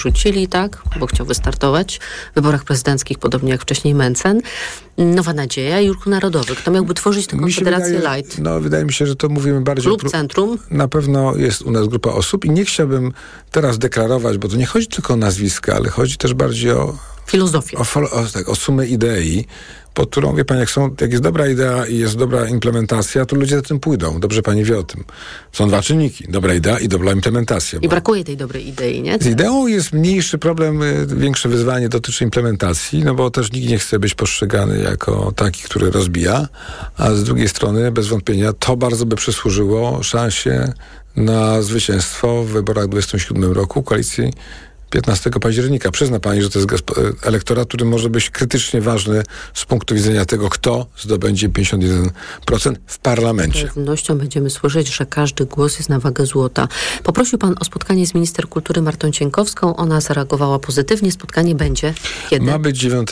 rzucili, tak, bo chciał wystartować w wyborach prezydenckich, podobnie jak wcześniej Mencen. Nowa Nadzieja i Ruch Narodowy. Kto miałby tworzyć tę Konfederację Light? Wydaje mi się, że to mówimy bardziej... Klub Centrum? Na pewno jest u nas grupa osób i nie chciałbym teraz deklarować, bo to nie chodzi tylko o nazwiska, ale chodzi też bardziej o... Filozofię. O sumę idei, pod którą, wie pani, jak jest dobra idea i jest dobra implementacja, to ludzie za tym pójdą. Dobrze pani wie o tym. Są dwa czynniki. Dobra idea i dobra implementacja. I brakuje tej dobrej idei, nie? Z ideą jest mniejszy problem, większe wyzwanie dotyczy implementacji, no bo też nikt nie chce być postrzegany jako taki, który rozbija, a z drugiej strony, bez wątpienia, to bardzo by przysłużyło szansie na zwycięstwo w wyborach w 2027 roku koalicji 15 października. Przyzna pani, że to jest elektorat, który może być krytycznie ważny z punktu widzenia tego, kto zdobędzie 51% w parlamencie. Z pewnością będziemy słyszeć, że każdy głos jest na wagę złota. Poprosił pan o spotkanie z minister kultury Martą Cienkowską. Ona zareagowała pozytywnie. Spotkanie będzie kiedy? Ma być 9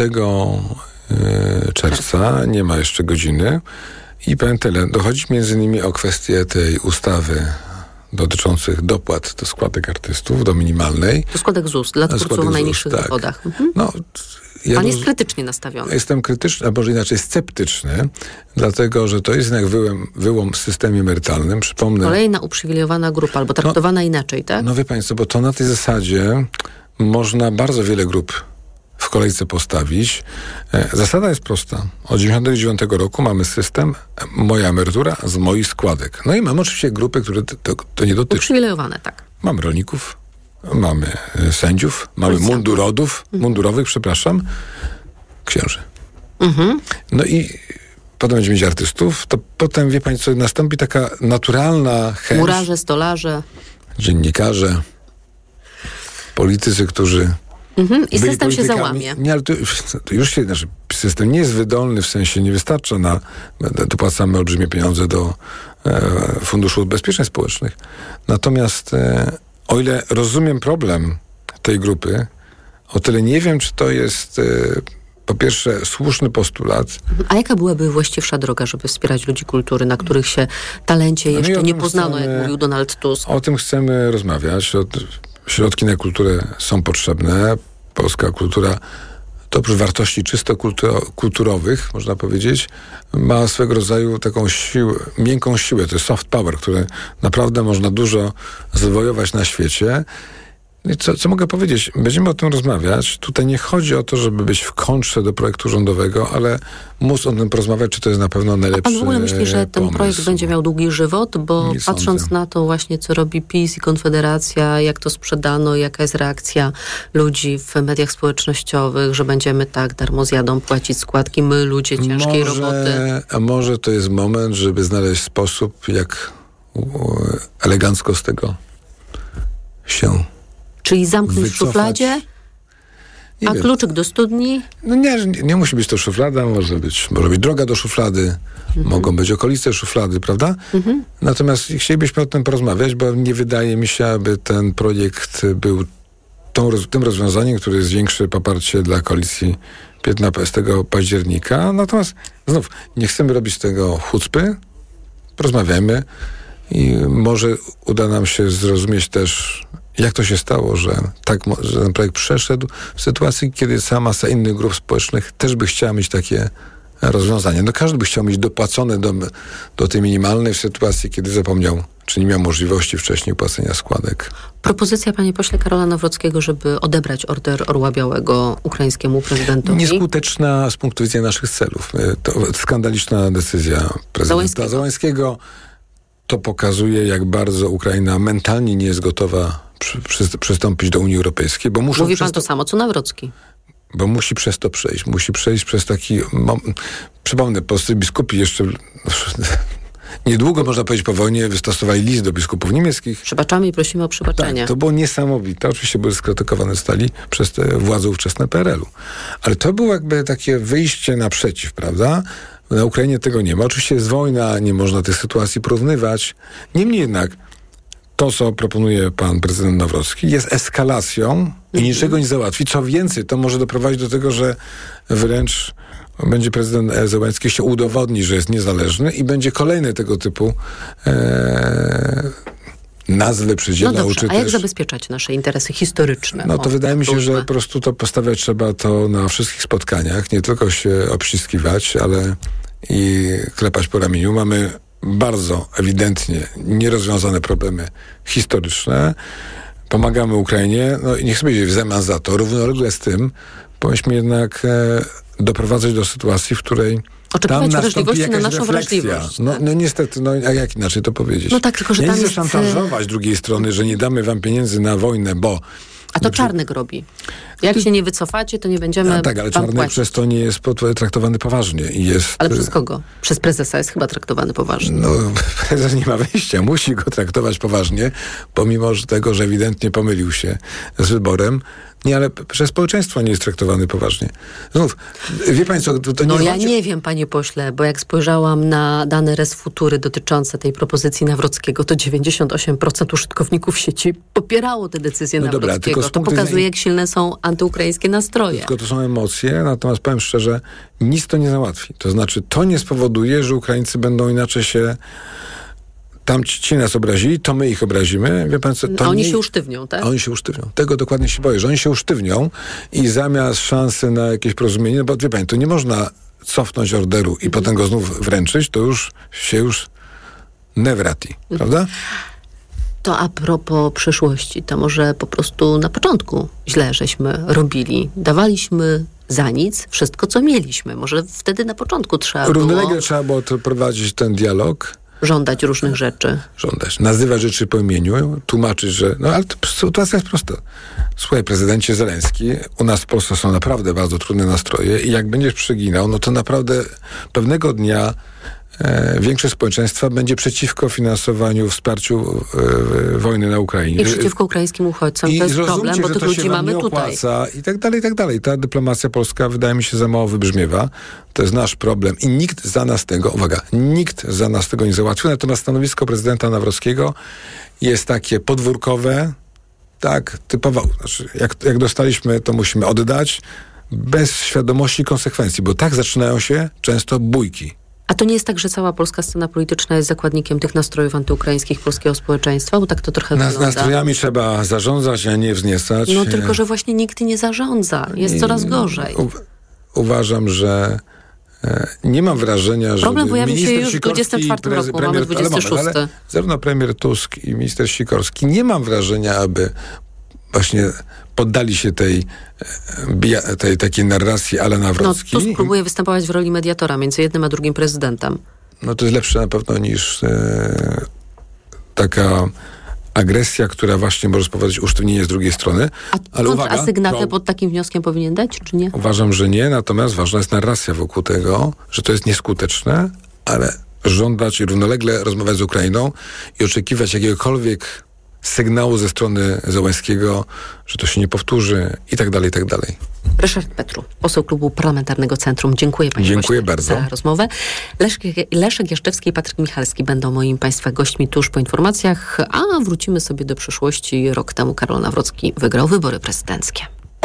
czerwca. Nie ma jeszcze godziny. I powiem tyle. Dochodzi między innymi o kwestię tej ustawy dotyczących dopłat do składek artystów, do minimalnej. Do składek ZUS, dla twórców o najniższych dochodach. Mhm. Pan jest krytycznie nastawiony. Jestem krytyczny, a może inaczej sceptyczny, dlatego, że to jest jednak wyłom w systemie emerytalnym. Przypomnę... Kolejna uprzywilejowana grupa, albo traktowana inaczej, tak? No wie państwo, bo to na tej zasadzie można bardzo wiele grup w kolejce postawić. Zasada jest prosta. Od 1999 roku mamy system moja emerytura z moich składek. No i mamy oczywiście grupy, które to nie dotyczy. Uprzywilejowane, tak. Mamy rolników, mamy sędziów, mamy mundurowych, księży. Mhm. No i potem będziemy mieć artystów, to potem, wie pani co, nastąpi taka naturalna chęć. Murarze, stolarze. Dziennikarze, politycy, którzy i system się załamie. Nie, ale to już się, system nie jest wydolny, w sensie nie wystarcza dopłacamy olbrzymie pieniądze do Funduszu Ubezpieczeń Społecznych. Natomiast o ile rozumiem problem tej grupy, o tyle nie wiem, czy to jest po pierwsze słuszny postulat. A jaka byłaby właściwsza droga, żeby wspierać ludzi kultury, na których się talencie jeszcze nie poznano, jak mówił Donald Tusk? O tym chcemy rozmawiać. Środki na kulturę są potrzebne. Polska kultura to oprócz wartości czysto kulturowych, można powiedzieć, ma swego rodzaju taką siłę, miękką siłę. To jest soft power, które naprawdę można dużo zwojować na świecie. I co mogę powiedzieć? Będziemy o tym rozmawiać. Tutaj nie chodzi o to, żeby być w kontrze do projektu rządowego, ale móc o tym porozmawiać, czy to jest na pewno najlepszy pomysł. A pan w ogóle myśli, że ten projekt będzie miał długi żywot? Bo nie patrząc sądzę. na to właśnie, co robi PiS i Konfederacja, jak to sprzedano, jaka jest reakcja ludzi w mediach społecznościowych, że będziemy tak darmo z jadą płacić składki, my ludzie ciężkiej roboty. A może to jest moment, żeby znaleźć sposób, jak elegancko z tego się Czyli zamknąć wycofać. w szufladzie, Nie a wiem. kluczyk do studni? No nie musi być to szuflada, może być droga do szuflady, mogą być okolice szuflady, prawda? Natomiast chcielibyśmy o tym porozmawiać, bo nie wydaje mi się, aby ten projekt był tym rozwiązaniem, który zwiększy poparcie dla koalicji 15 października. Natomiast znów, nie chcemy robić z tego chucpy, porozmawiajmy i może uda nam się zrozumieć też, jak to się stało, że ten projekt przeszedł w sytuacji, kiedy cała masa innych grup społecznych też by chciała mieć takie rozwiązanie. No każdy by chciał mieć dopłacone do tej minimalnej w sytuacji, kiedy zapomniał, czy nie miał możliwości wcześniej płacenia składek. Propozycja, panie pośle, Karola Nawrockiego, żeby odebrać Order Orła Białego ukraińskiemu prezydentowi. Nieskuteczna z punktu widzenia naszych celów. To skandaliczna decyzja prezydenta Zełańskiego. To pokazuje, jak bardzo Ukraina mentalnie nie jest gotowa przystąpić do Unii Europejskiej. Bo Mówi pan to samo, co Nawrocki. Bo musi przez to przejść. Musi przejść przez taki... Przypomnę, polscy biskupi jeszcze... Niedługo, można powiedzieć, po wojnie wystosowali list do biskupów niemieckich. Przebaczamy i prosimy o przebaczenie. Tak, to było niesamowite. Oczywiście były skrytykowane stali przez te władze ówczesne PRL-u. Ale to było jakby takie wyjście naprzeciw, prawda? Na Ukrainie tego nie ma. Oczywiście jest wojna, nie można tych sytuacji porównywać. Niemniej jednak to, co proponuje pan prezydent Nawrocki, jest eskalacją i niczego nie załatwi. Co więcej, to może doprowadzić do tego, że wręcz będzie prezydent Zełański się udowodni, że jest niezależny i będzie kolejny tego typu nazwy przydzielał. No dobrze, czy a jak też... zabezpieczać nasze interesy historyczne? No to wydaje mi się, że po prostu to postawiać trzeba to na wszystkich spotkaniach, nie tylko się obściskiwać, ale i klepać po ramieniu. Mamy bardzo ewidentnie nierozwiązane problemy historyczne. Pomagamy Ukrainie, no i niech sobie idzie w zamian za to. Równolegle z tym powinniśmy jednak doprowadzać do sytuacji, w której oczekiwać wrażliwości na naszą wrażliwość. No niestety, a jak inaczej to powiedzieć? No tak, tylko że ja tam nie jest... chcę szantażować drugiej strony, że nie damy wam pieniędzy na wojnę, bo... A to Czarnek robi. Jak się nie wycofacie, to nie będziemy no tak, ale Czarnek płacić. przez to nie jest traktowany poważnie. Ale przez kogo? Przez prezesa jest chyba traktowany poważnie. No, prezes nie ma wyjścia. Musi go traktować poważnie, pomimo tego, że ewidentnie pomylił się z wyborem. Nie, ale przez społeczeństwo nie jest traktowany poważnie. Znów, wie pani co, to nie... No ja nie wiem, panie pośle, bo jak spojrzałam na dane Resfutury dotyczące tej propozycji Nawrockiego, to 98% użytkowników sieci popierało te decyzje Nawrockiego. To pokazuje, jak silne są antyukraińskie nastroje. Tylko to są emocje, natomiast powiem szczerze, nic to nie załatwi. To znaczy, to nie spowoduje, że Ukraińcy będą inaczej się... Tam ci nas obrazili, to my ich obrazimy. Wie pan co, to oni się usztywnią, tak? Oni się usztywnią. Tego dokładnie się boję, że oni się usztywnią i zamiast szansy na jakieś porozumienie, no bo wie pani, to nie można cofnąć orderu i potem go znów wręczyć, to już nevrati, prawda? To a propos przyszłości, to może po prostu na początku źle żeśmy robili. Dawaliśmy za nic wszystko, co mieliśmy. Może wtedy na początku równolegle trzeba było prowadzić ten dialog. Żądać różnych rzeczy. Nazywać rzeczy po imieniu, tłumaczyć, że... No ale sytuacja jest prosta. Słuchaj, prezydencie Zełenski, u nas w Polsce są naprawdę bardzo trudne nastroje i jak będziesz przeginał, no to naprawdę pewnego dnia większość społeczeństwa będzie przeciwko finansowaniu, wsparciu wojny na Ukrainie. I przeciwko ukraińskim uchodźcom. To jest problem, bo tych ludzi mamy tutaj. I tak dalej, i tak dalej. Ta dyplomacja polska wydaje mi się za mało wybrzmiewa. To jest nasz problem i nikt za nas tego nie załatwił. Natomiast stanowisko prezydenta Nawrockiego jest takie podwórkowe, tak, typowo. Znaczy, jak dostaliśmy, to musimy oddać bez świadomości konsekwencji, bo tak zaczynają się często bójki. A to nie jest tak, że cała polska scena polityczna jest zakładnikiem tych nastrojów antyukraińskich polskiego społeczeństwa? Bo tak to trochę wygląda. Nastrojami trzeba zarządzać, a nie wzniecać. No tylko, że właśnie nikt nie zarządza. Jest coraz gorzej. Uważam, że nie mam wrażenia, że problem pojawił się już w 24 roku, mamy 26. Ale zarówno premier Tusk i minister Sikorski, nie mam wrażenia, aby właśnie poddali się tej takiej narracji ale Nawrocki. No, Tusk próbuje występować w roli mediatora między jednym a drugim prezydentem. No to jest lepsze na pewno niż taka agresja, która właśnie może spowodować usztywnienie z drugiej strony. Ale uwaga, asygnatę pod takim wnioskiem powinien dać, czy nie? Uważam, że nie, natomiast ważna jest narracja wokół tego, że to jest nieskuteczne, ale żądać i równolegle rozmawiać z Ukrainą i oczekiwać jakiegokolwiek sygnału ze strony Zełenskiego, że to się nie powtórzy i tak dalej, i tak dalej. Ryszard Petru, poseł Klubu Parlamentarnego Centrum. Dziękuję panie Dziękuję bardzo za rozmowę. Leszek Jaszczewski i Patryk Michalski będą moimi państwa gośćmi tuż po informacjach, a wrócimy sobie do przyszłości. Rok temu Karol Nawrocki wygrał wybory prezydenckie.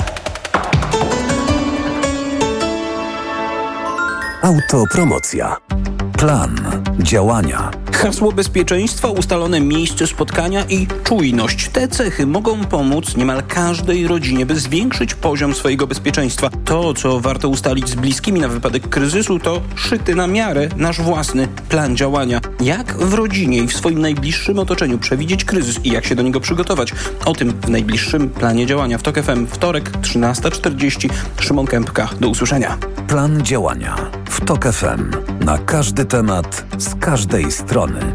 Autopromocja. Plan działania. Hasło bezpieczeństwa, ustalone miejsce spotkania i czujność. Te cechy mogą pomóc niemal każdej rodzinie, by zwiększyć poziom swojego bezpieczeństwa. To, co warto ustalić z bliskimi na wypadek kryzysu, to szyty na miarę nasz własny plan działania. Jak w rodzinie i w swoim najbliższym otoczeniu przewidzieć kryzys i jak się do niego przygotować? O tym w najbliższym planie działania w TOK FM. Wtorek, 13:40. Szymon Kępka. Do usłyszenia. Plan działania w TOK FM. Na każdy temat, z każdej strony.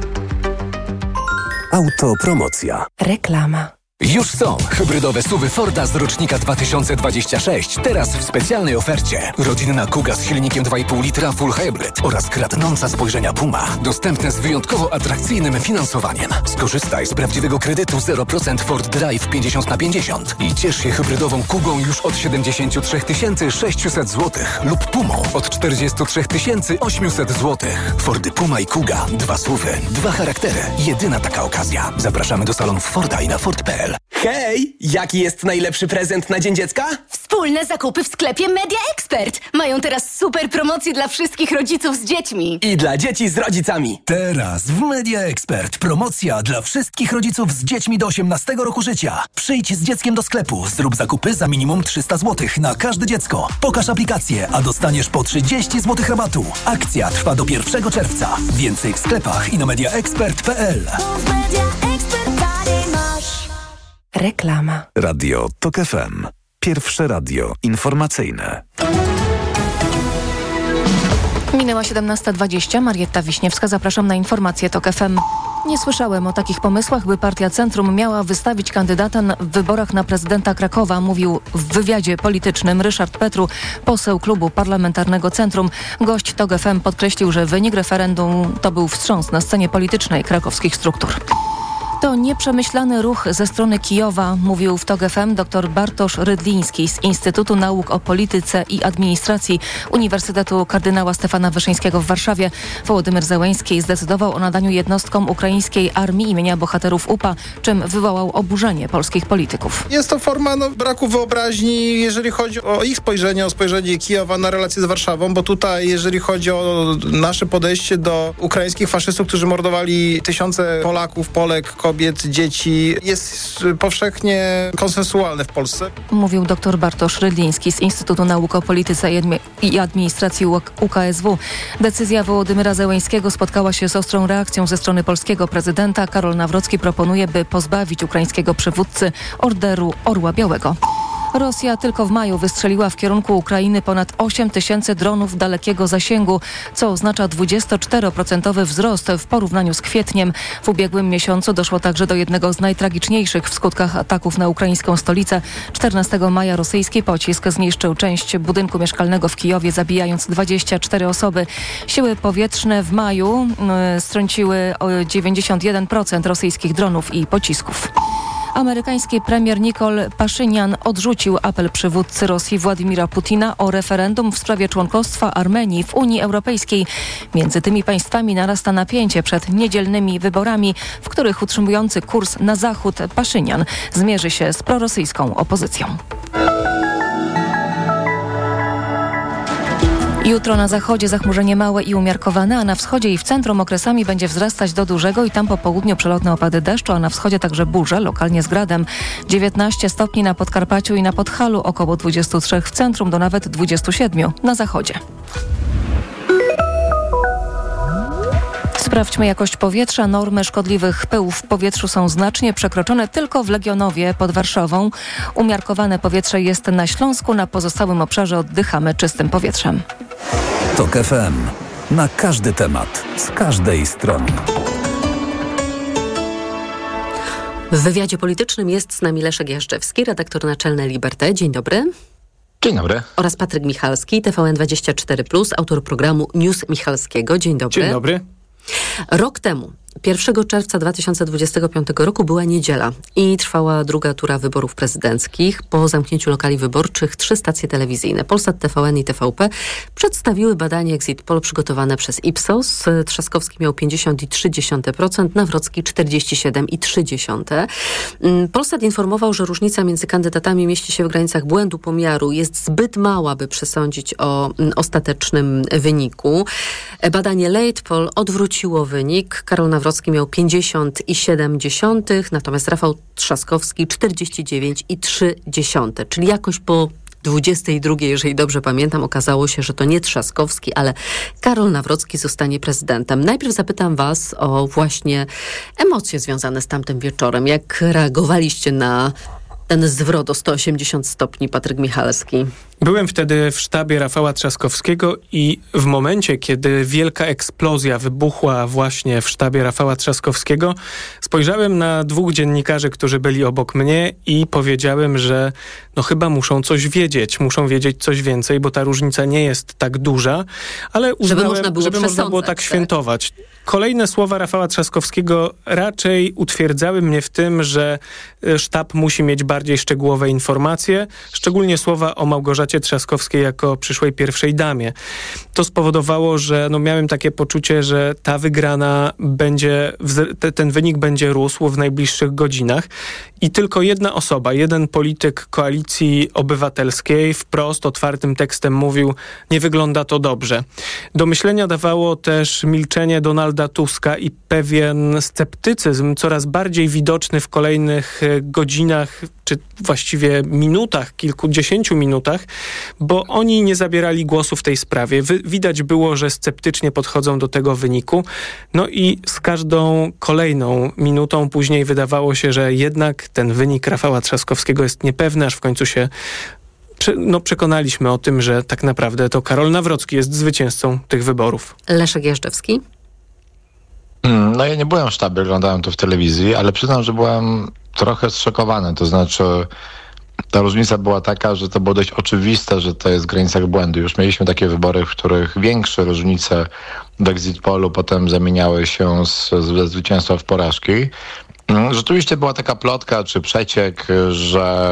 Autopromocja. Reklama. Już są hybrydowe SUV-y Forda z rocznika 2026. Teraz w specjalnej ofercie. Rodzinna Kuga z silnikiem 2,5 litra Full Hybrid oraz kradnąca spojrzenia Puma. Dostępne z wyjątkowo atrakcyjnym finansowaniem. Skorzystaj z prawdziwego kredytu 0% Ford Drive 50/50 i ciesz się hybrydową Kugą już od 73 600 zł lub Pumą od 43 800 zł. Fordy Puma i Kuga. 2 SUV-y, 2 charaktery. Jedyna taka okazja. Zapraszamy do salonów Forda i na Ford.pl. Hej! Jaki jest najlepszy prezent na Dzień Dziecka? Wspólne zakupy w sklepie Media Expert. Mają teraz super promocje dla wszystkich rodziców z dziećmi. I dla dzieci z rodzicami. Teraz w Media Expert promocja dla wszystkich rodziców z dziećmi do 18 roku życia. Przyjdź z dzieckiem do sklepu, zrób zakupy za minimum 300 zł na każde dziecko. Pokaż aplikację, a dostaniesz po 30 zł rabatu. Akcja trwa do 1 czerwca. Więcej w sklepach i na mediaexpert.pl. Reklama. Radio TOK FM. Pierwsze radio informacyjne. Minęła 17:20. Marietta Wiśniewska. Zapraszam na informacje TOK FM. Nie słyszałem o takich pomysłach, by Partia Centrum miała wystawić kandydata w wyborach na prezydenta Krakowa, mówił w wywiadzie politycznym Ryszard Petru, poseł klubu parlamentarnego Centrum. Gość TOK FM podkreślił, że wynik referendum to był wstrząs na scenie politycznej krakowskich struktur. To nieprzemyślany ruch ze strony Kijowa, mówił w TOK FM dr Bartosz Rydliński z Instytutu Nauk o Polityce i Administracji Uniwersytetu Kardynała Stefana Wyszyńskiego w Warszawie. Wołodymyr Zełenski zdecydował o nadaniu jednostkom ukraińskiej armii imienia bohaterów UPA, czym wywołał oburzenie polskich polityków. Jest to forma braku wyobraźni, jeżeli chodzi o ich spojrzenie, o spojrzenie Kijowa na relacje z Warszawą, bo tutaj, jeżeli chodzi o nasze podejście do ukraińskich faszystów, którzy mordowali tysiące Polaków, Polek, kobiet, dzieci, jest powszechnie konsensualne w Polsce. Mówił dr Bartosz Rydliński z Instytutu Nauk o Polityce i Administracji UKSW. Decyzja Wołodymyra Zełenskiego spotkała się z ostrą reakcją ze strony polskiego prezydenta. Karol Nawrocki proponuje, by pozbawić ukraińskiego przywódcy Orderu Orła Białego. Rosja tylko w maju wystrzeliła w kierunku Ukrainy ponad 8 000 dronów dalekiego zasięgu, co oznacza 24% wzrost w porównaniu z kwietniem. W ubiegłym miesiącu doszło także do jednego z najtragiczniejszych w skutkach ataków na ukraińską stolicę. 14 maja rosyjski pocisk zniszczył część budynku mieszkalnego w Kijowie, zabijając 24 osoby. Siły powietrzne w maju strąciły o 91% rosyjskich dronów i pocisków. Amerykański premier Nikol Paszynian odrzucił apel przywódcy Rosji Władimira Putina o referendum w sprawie członkostwa Armenii w Unii Europejskiej. Między tymi państwami narasta napięcie przed niedzielnymi wyborami, w których utrzymujący kurs na zachód Paszynian zmierzy się z prorosyjską opozycją. Jutro na zachodzie zachmurzenie małe i umiarkowane, a na wschodzie i w centrum okresami będzie wzrastać do dużego i tam po południu przelotne opady deszczu, a na wschodzie także burze, lokalnie z gradem. 19 stopni na Podkarpaciu i na Podhalu, około 23 w centrum do nawet 27 na zachodzie. Sprawdźmy jakość powietrza. Normy szkodliwych pyłów w powietrzu są znacznie przekroczone tylko w Legionowie pod Warszawą. Umiarkowane powietrze jest na Śląsku, na pozostałym obszarze oddychamy czystym powietrzem. TOK FM. Na każdy temat, z każdej strony. W wywiadzie politycznym jest z nami Leszek Jażdżewski, redaktor naczelny Liberté. Dzień dobry. Dzień dobry. Oraz Patryk Michalski, TVN24+, autor programu News Michalskiego. Dzień dobry. Dzień dobry. Rok temu, 1 czerwca 2025 roku była niedziela i trwała druga tura wyborów prezydenckich. Po zamknięciu lokali wyborczych 3 stacje telewizyjne, Polsat, TVN i TVP, przedstawiły badanie Exit Poll przygotowane przez Ipsos. Trzaskowski miał 50,3%, Nawrocki 47,3%. Polsat informował, że różnica między kandydatami mieści się w granicach błędu pomiaru. Jest zbyt mała, by przesądzić o ostatecznym wyniku. Badanie Late Poll odwróciło wynik. Karol Nawrocki miał 50,7%, natomiast Rafał Trzaskowski 49,3%, czyli jakoś po 22, jeżeli dobrze pamiętam, okazało się, że to nie Trzaskowski, ale Karol Nawrocki zostanie prezydentem. Najpierw zapytam was o właśnie emocje związane z tamtym wieczorem. Jak reagowaliście na ten zwrot o 180 stopni, Patryk Michalski? Byłem wtedy w sztabie Rafała Trzaskowskiego i w momencie, kiedy wielka eksplozja wybuchła właśnie w sztabie Rafała Trzaskowskiego, spojrzałem na 2 dziennikarzy, którzy byli obok mnie i powiedziałem, że no chyba muszą coś wiedzieć, muszą wiedzieć coś więcej, bo ta różnica nie jest tak duża, ale uznałem, żeby można było tak świętować. Kolejne słowa Rafała Trzaskowskiego raczej utwierdzały mnie w tym, że sztab musi mieć bardziej szczegółowe informacje, szczególnie słowa o Małgorzacie Beacie Trzaskowskiej jako przyszłej pierwszej damie. To spowodowało, że miałem takie poczucie, że ta wygrana ten wynik będzie rósł w najbliższych godzinach i tylko jedna osoba, jeden polityk Koalicji Obywatelskiej wprost, otwartym tekstem mówił: nie wygląda to dobrze. Do myślenia dawało też milczenie Donalda Tuska i pewien sceptycyzm coraz bardziej widoczny w kolejnych godzinach, czy właściwie minutach, kilkudziesięciu minutach, bo oni nie zabierali głosu w tej sprawie. Widać było, że sceptycznie podchodzą do tego wyniku. No i z każdą kolejną minutą później wydawało się, że jednak ten wynik Rafała Trzaskowskiego jest niepewny, aż w końcu się przekonaliśmy o tym, że tak naprawdę to Karol Nawrocki jest zwycięzcą tych wyborów. Leszek Jażdżewski. No ja nie byłem w sztabie, oglądałem to w telewizji, ale przyznam, że byłem trochę zszokowany. To znaczy ta różnica była taka, że to było dość oczywiste, że to jest w granicach błędu. Już mieliśmy takie wybory, w których większe różnice w exit polu potem zamieniały się ze zwycięstwa w porażki. Rzeczywiście była taka plotka czy przeciek, że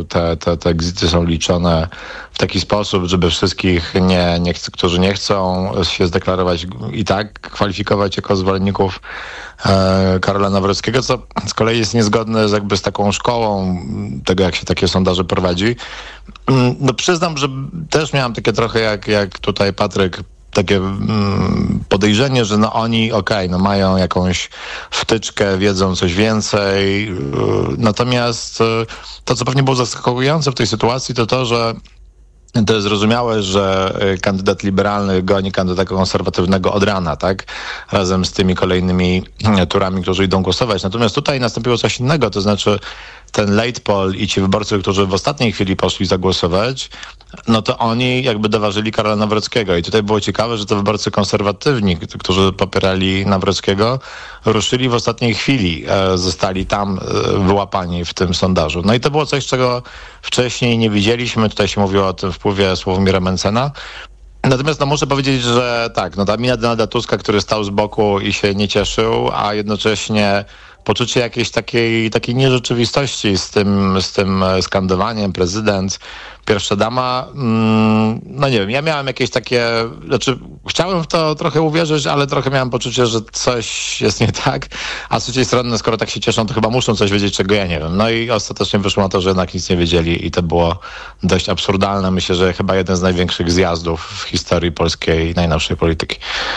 te exity są liczone w taki sposób, żeby wszystkich, którzy nie chcą się zdeklarować i tak kwalifikować jako zwolenników Karola Nawrockiego, co z kolei jest niezgodne z taką szkołą tego, jak się takie sondaże prowadzi. No przyznam, że też miałem takie trochę jak tutaj Patryk, takie podejrzenie, że oni mają jakąś wtyczkę, wiedzą coś więcej. Natomiast to, co pewnie było zaskakujące w tej sytuacji, to, że to jest zrozumiałe, że kandydat liberalny goni kandydata konserwatywnego od rana, tak? Razem z tymi kolejnymi turami, którzy idą głosować. Natomiast tutaj nastąpiło coś innego, to znaczy ten late poll i ci wyborcy, którzy w ostatniej chwili poszli zagłosować, no to oni jakby doważyli Karola Nawrockiego. I tutaj było ciekawe, że te wyborcy konserwatywni, którzy popierali Nawrockiego, ruszyli w ostatniej chwili, zostali tam wyłapani w tym sondażu. No i to było coś, czego wcześniej nie widzieliśmy. Tutaj się mówiło o tym wpływie Sławomira Mentzena. Natomiast muszę powiedzieć, że tak, ta mina Donalda Tuska, który stał z boku i się nie cieszył, a jednocześnie poczucie jakiejś takiej nierzeczywistości z tym skandowaniem prezydent, pierwsza dama, nie wiem, ja miałem jakieś takie, chciałem w to trochę uwierzyć, ale trochę miałem poczucie, że coś jest nie tak, a z trzeciej strony, skoro tak się cieszą, to chyba muszą coś wiedzieć, czego ja nie wiem. No i ostatecznie wyszło na to, że jednak nic nie wiedzieli i to było dość absurdalne. Myślę, że chyba jeden z największych zjazdów w historii polskiej najnowszej polityki.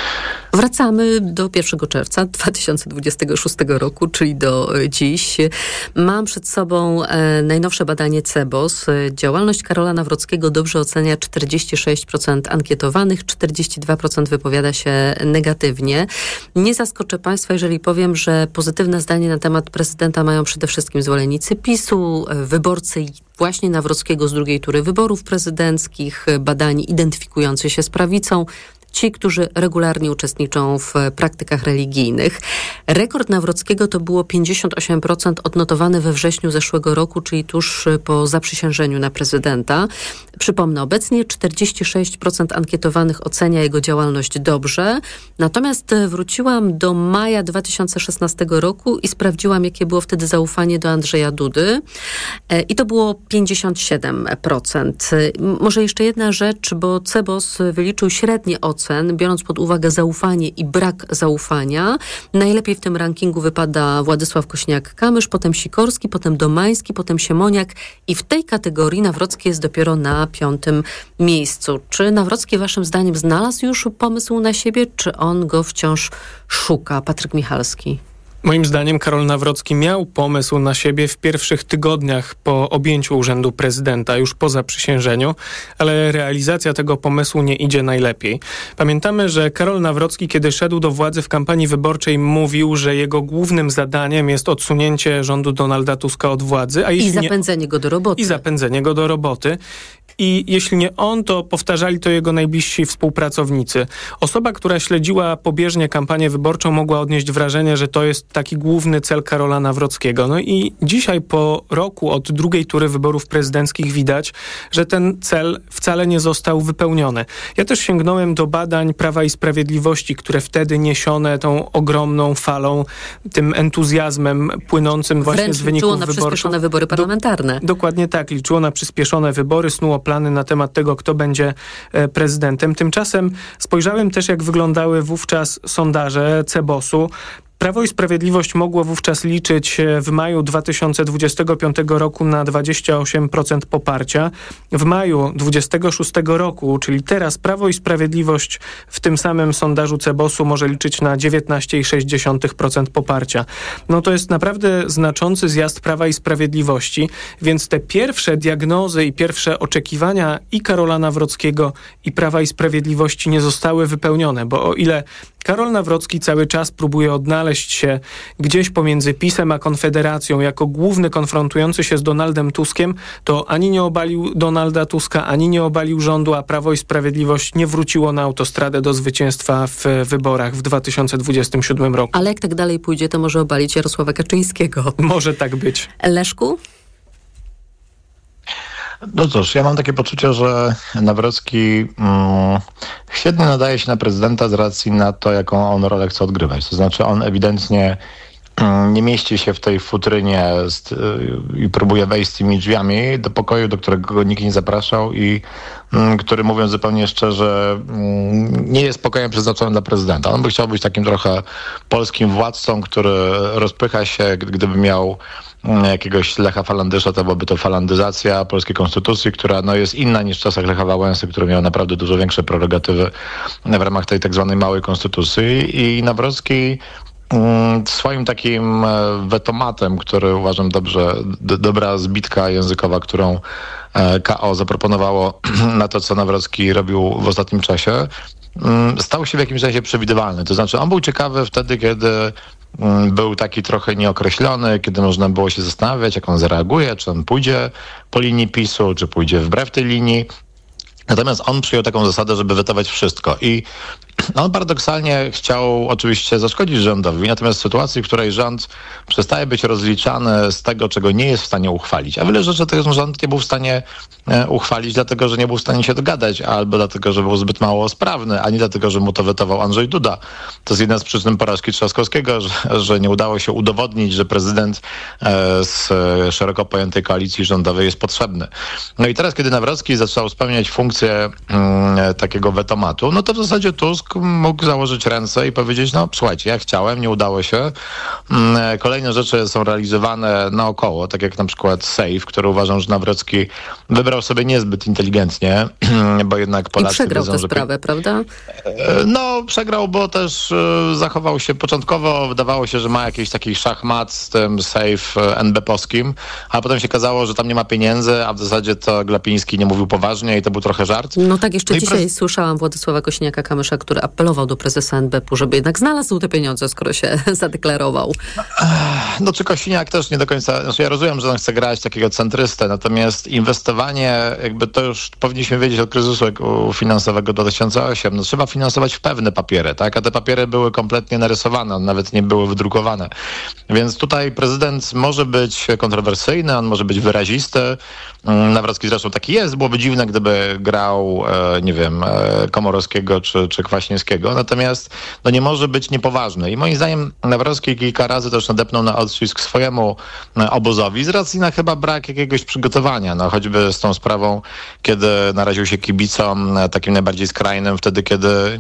Wracamy do 1 czerwca 2026 roku, czyli do dziś. Mam przed sobą najnowsze badanie CEBOS. Działalność Karola Nawrockiego dobrze ocenia 46% ankietowanych, 42% wypowiada się negatywnie. Nie zaskoczę Państwa, jeżeli powiem, że pozytywne zdanie na temat prezydenta mają przede wszystkim zwolennicy PiS-u, wyborcy właśnie Nawrockiego z drugiej tury wyborów prezydenckich, badani identyfikujący się z prawicą, ci, którzy regularnie uczestniczą w praktykach religijnych. Rekord Nawrockiego to było 58% odnotowane we wrześniu zeszłego roku, czyli tuż po zaprzysiężeniu na prezydenta. Przypomnę, obecnie 46% ankietowanych ocenia jego działalność dobrze. Natomiast wróciłam do maja 2016 roku i sprawdziłam, jakie było wtedy zaufanie do Andrzeja Dudy. I to było 57%. Może jeszcze jedna rzecz, bo CEBOS wyliczył średnie ocen, biorąc pod uwagę zaufanie i brak zaufania. Najlepiej w tym rankingu wypada Władysław Kosiniak-Kamysz, potem Sikorski, potem Domański, potem Siemoniak i w tej kategorii Nawrocki jest dopiero na 5. miejscu. Czy Nawrocki waszym zdaniem znalazł już pomysł na siebie, czy on go wciąż szuka? Patryk Michalski. Moim zdaniem Karol Nawrocki miał pomysł na siebie w pierwszych tygodniach po objęciu urzędu prezydenta, już po zaprzysiężeniu, ale realizacja tego pomysłu nie idzie najlepiej. Pamiętamy, że Karol Nawrocki, kiedy szedł do władzy w kampanii wyborczej, mówił, że jego głównym zadaniem jest odsunięcie rządu Donalda Tuska od władzy. I zapędzenie go do roboty. I zapędzenie go do roboty. I jeśli nie on, to powtarzali to jego najbliżsi współpracownicy. Osoba, która śledziła pobieżnie kampanię wyborczą, mogła odnieść wrażenie, że to jest taki główny cel Karola Nawrockiego. No i dzisiaj po roku od drugiej tury wyborów prezydenckich widać, że ten cel wcale nie został wypełniony. Ja też sięgnąłem do badań Prawa i Sprawiedliwości, które wtedy niesione tą ogromną falą, tym entuzjazmem płynącym właśnie z wyników wyborczych. Liczyło na przyspieszone wybory parlamentarne. Dokładnie tak. Liczyło na przyspieszone wybory, snuło plany na temat tego, kto będzie prezydentem. Tymczasem spojrzałem też, jak wyglądały wówczas sondaże CBOS-u. Prawo i Sprawiedliwość mogło wówczas liczyć w maju 2025 roku na 28% poparcia. W maju 26 roku, czyli teraz, Prawo i Sprawiedliwość w tym samym sondażu CBOS-u może liczyć na 19,6% poparcia. No to jest naprawdę znaczący zjazd Prawa i Sprawiedliwości, więc te pierwsze diagnozy i pierwsze oczekiwania i Karola Nawrockiego, i Prawa i Sprawiedliwości nie zostały wypełnione, bo o ile Karol Nawrocki cały czas próbuje odnaleźć się gdzieś pomiędzy PiS-em a Konfederacją jako główny konfrontujący się z Donaldem Tuskiem, to ani nie obalił Donalda Tuska, ani nie obalił rządu, a Prawo i Sprawiedliwość nie wróciło na autostradę do zwycięstwa w wyborach w 2027 roku. Ale jak tak dalej pójdzie, to może obalić Jarosława Kaczyńskiego. Może tak być. Leszku? No cóż, ja mam takie poczucie, że Nawrocki świetnie nadaje się na prezydenta z racji na to, jaką on rolę chce odgrywać. To znaczy on ewidentnie nie mieści się w tej futrynie i próbuje wejść z tymi drzwiami do pokoju, do którego go nikt nie zapraszał i który, mówiąc zupełnie szczerze, nie jest pokojem przeznaczonym dla prezydenta. On by chciał być takim trochę polskim władcą, który rozpycha się, gdyby miał jakiegoś Lecha Falandysza, to byłaby to falandyzacja polskiej konstytucji, która jest inna niż w czasach Lecha Wałęsy, który miał naprawdę dużo większe prerogatywy w ramach tej tak zwanej małej konstytucji. I Nawrocki swoim takim wetomatem, który uważam dobra zbitka językowa, którą KO zaproponowało na to, co Nawrocki robił w ostatnim czasie, stał się w jakimś sensie przewidywalny. To znaczy on był ciekawy wtedy, kiedy był taki trochę nieokreślony, kiedy można było się zastanawiać, jak on zareaguje, czy on pójdzie po linii PiS-u, czy pójdzie wbrew tej linii. Natomiast on przyjął taką zasadę, żeby wetować wszystko i on paradoksalnie chciał oczywiście zaszkodzić rządowi, natomiast w sytuacji, w której rząd przestaje być rozliczany z tego, czego nie jest w stanie uchwalić, a wiele rzeczy ten rząd nie był w stanie uchwalić, dlatego, że nie był w stanie się dogadać, albo dlatego, że był zbyt mało sprawny, a nie dlatego, że mu to wetował Andrzej Duda. To jest jedna z przyczyn porażki Trzaskowskiego, że nie udało się udowodnić, że prezydent z szeroko pojętej koalicji rządowej jest potrzebny. No i teraz, kiedy Nawrocki zaczął spełniać funkcję takiego wetomatu, no to w zasadzie Tusk mógł założyć ręce i powiedzieć, no słuchajcie, ja chciałem, nie udało się. Kolejne rzeczy są realizowane naokoło, tak jak na przykład SAFE, który uważam, że Nawrocki wybrał sobie niezbyt inteligentnie, bo jednak Polacy... I przegrał tę sprawę, prawda? No, przegrał, bo też zachował się początkowo, wydawało się, że ma jakiś taki szachmat z tym SAFE NB-powskim, a potem się okazało, że tam nie ma pieniędzy, a w zasadzie to Glapiński nie mówił poważnie i to był trochę żart. No tak, jeszcze dzisiaj słyszałam Władysława Kosiniaka-Kamysza, który apelował do prezesa NBP-u, żeby jednak znalazł te pieniądze, skoro się zadeklarował. No czy Kosiniak też nie do końca... Znaczy ja rozumiem, że on chce grać takiego centrystę, natomiast inwestowanie, jakby to już powinniśmy wiedzieć od kryzysu finansowego 2008, no trzeba finansować w pewne papiery, tak? A te papiery były kompletnie narysowane, nawet nie były wydrukowane. Więc tutaj prezydent może być kontrowersyjny, on może być wyrazisty. Nawrocki zresztą taki jest. Byłoby dziwne, gdyby grał, nie wiem, Komorowskiego czy Kwaśniewskiego. Natomiast no nie może być niepoważny. I moim zdaniem Nawrocki kilka razy też nadepnął na odcisk swojemu obozowi z racji na chyba brak jakiegoś przygotowania. No choćby z tą sprawą, kiedy naraził się kibicom takim najbardziej skrajnym, wtedy kiedy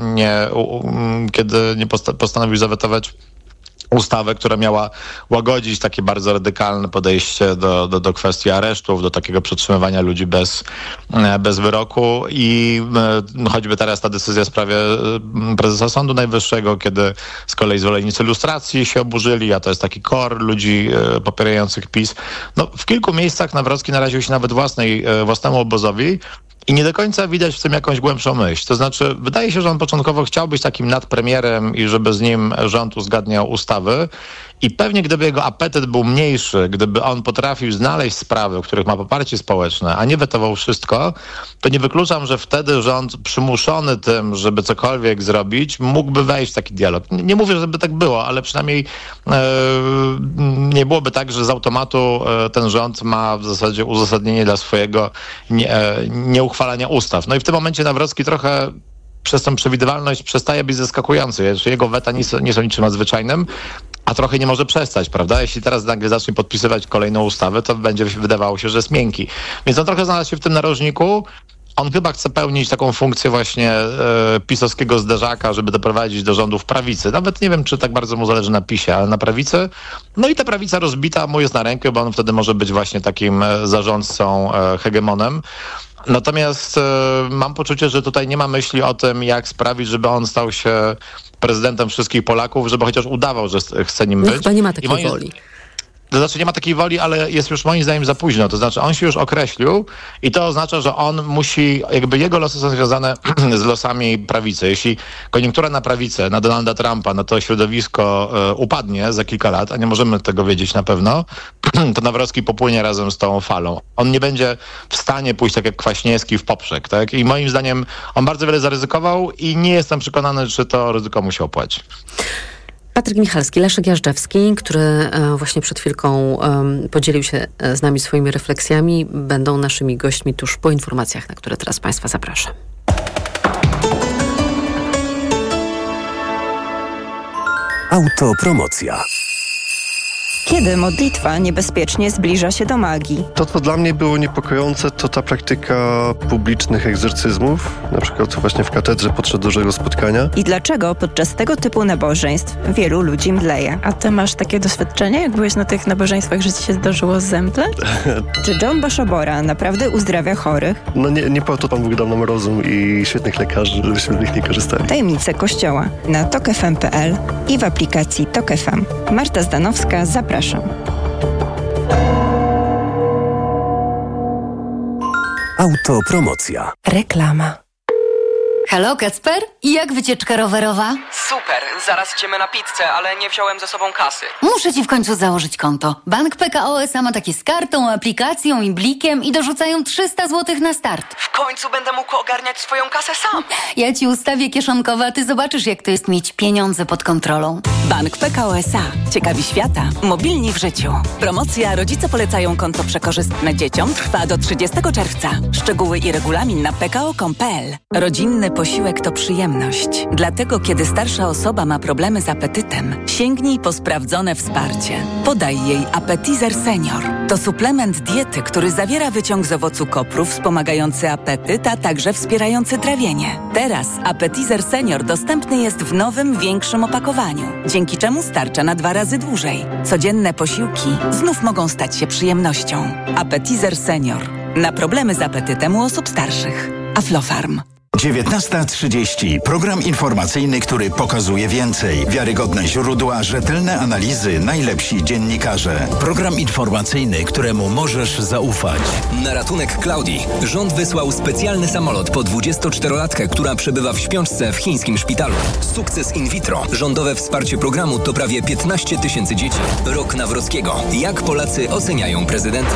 nie postanowił zawetować ustawę, która miała łagodzić takie bardzo radykalne podejście do kwestii aresztów, do takiego przetrzymywania ludzi bez wyroku i choćby teraz ta decyzja w sprawie prezesa Sądu Najwyższego, kiedy z kolei zwolennicy lustracji się oburzyli, a to jest taki kor ludzi popierających PiS. No, w kilku miejscach Nawrocki naraził się nawet własnemu obozowi, i nie do końca widać w tym jakąś głębszą myśl. To znaczy, wydaje się, że on początkowo chciał być takim nadpremierem i żeby z nim rząd uzgadniał ustawy. I pewnie gdyby jego apetyt był mniejszy, gdyby on potrafił znaleźć sprawy, w których ma poparcie społeczne, a nie wetował wszystko, to nie wykluczam, że wtedy rząd przymuszony tym, żeby cokolwiek zrobić, mógłby wejść w taki dialog. Nie mówię, żeby tak było, ale przynajmniej nie byłoby tak, że z automatu ten rząd ma w zasadzie uzasadnienie dla swojego nieuchwalania ustaw. No i w tym momencie Nawrocki trochę przez tą przewidywalność przestaje być zaskakujący. Jego weta nie są niczym nadzwyczajnym, a trochę nie może przestać, prawda? Jeśli teraz nagle zacznie podpisywać kolejną ustawę, to będzie wydawało się, że jest miękki. Więc on trochę znalazł się w tym narożniku. On chyba chce pełnić taką funkcję właśnie pisowskiego zderzaka, żeby doprowadzić do rządów prawicy. Nawet nie wiem, czy tak bardzo mu zależy na PiSie, ale na prawicy. No i ta prawica rozbita mu jest na rękę, bo on wtedy może być właśnie takim zarządcą, hegemonem. Natomiast mam poczucie, że tutaj nie ma myśli o tym, jak sprawić, żeby on stał się prezydentem wszystkich Polaków, żeby chociaż udawał, że chce nim być. Chyba nie ma takiej woli. To znaczy nie ma takiej woli, ale jest już moim zdaniem za późno. To znaczy on się już określił i to oznacza, że on musi, jakby jego losy są związane z losami prawicy. Jeśli koniunktura na prawicę, na Donalda Trumpa, no to środowisko upadnie za kilka lat, a nie możemy tego wiedzieć na pewno, to Nawrocki popłynie razem z tą falą. On nie będzie w stanie pójść tak jak Kwaśniewski w poprzek, tak? I moim zdaniem on bardzo wiele zaryzykował i nie jestem przekonany, czy to ryzyko mu się opłaci. Patryk Michalski, Leszek Jażdżewski, który właśnie przed chwilką podzielił się z nami swoimi refleksjami, będą naszymi gośćmi tuż po informacjach, na które teraz Państwa zapraszam. Autopromocja. Kiedy modlitwa niebezpiecznie zbliża się do magii? To, co dla mnie było niepokojące, to ta praktyka publicznych egzorcyzmów, na przykład właśnie w katedrze podczas dużego spotkania. I dlaczego podczas tego typu nabożeństw wielu ludzi mdleje? A ty masz takie doświadczenie, jak byłeś na tych nabożeństwach, że ci się zdarzyło zemdleć? Czy John Baszobora naprawdę uzdrawia chorych? No nie po to Pan Bóg dał nam rozum i świetnych lekarzy, żebyśmy z nich nie korzystali. Tajemnice Kościoła na tokfm.pl i w aplikacji Tok FM. Marta Zdanowska, zapraszam. Autopromocja. Reklama. Halo, Kacper? I jak wycieczka rowerowa? Super, zaraz idziemy na pizzę, ale nie wziąłem ze sobą kasy. Muszę ci w końcu założyć konto. Bank PKO SA ma takie z kartą, aplikacją i blikiem i dorzucają 300 zł na start. W końcu będę mógł ogarniać swoją kasę sam. Ja ci ustawię kieszonkowe, a ty zobaczysz, jak to jest mieć pieniądze pod kontrolą. Bank PKO SA. Ciekawi świata, mobilni w życiu. Promocja Rodzice polecają konto przekorzystne dzieciom trwa do 30 czerwca. Szczegóły i regulamin na pko.com.pl. Rodzinny posiłek to przyjemność. Dlatego, kiedy starsza osoba ma problemy z apetytem, sięgnij po sprawdzone wsparcie. Podaj jej Appetizer Senior. To suplement diety, który zawiera wyciąg z owocu kopru wspomagający apetyt, a także wspierający trawienie. Teraz Appetizer Senior dostępny jest w nowym, większym opakowaniu, dzięki czemu starcza na 2 razy dłużej. Codzienne posiłki znów mogą stać się przyjemnością. Appetizer Senior. Na problemy z apetytem u osób starszych. Aflofarm. 19:30. Program informacyjny, który pokazuje więcej. Wiarygodne źródła, rzetelne analizy, najlepsi dziennikarze. Program informacyjny, któremu możesz zaufać. Na ratunek Klaudii rząd wysłał specjalny samolot po 24-latkę, która przebywa w śpiączce w chińskim szpitalu. Sukces in vitro. Rządowe wsparcie programu to prawie 15 000 dzieci. Rok Nawrockiego. Jak Polacy oceniają prezydenta?